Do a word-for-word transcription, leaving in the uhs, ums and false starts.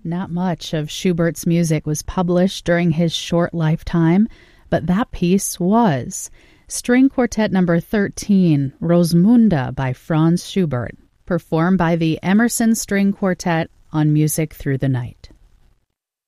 Not much of Schubert's music was published during his short lifetime, but that piece was. String Quartet number thirteen, Rosmunda by Franz Schubert, performed by the Emerson String Quartet on Music Through the Night.